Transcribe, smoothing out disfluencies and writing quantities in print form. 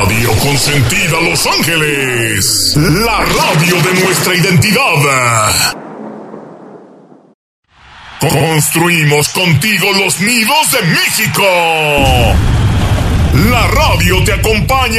radio consentida Los Ángeles, la radio de nuestra identidad. Construimos contigo los nidos de México. La radio te acompaña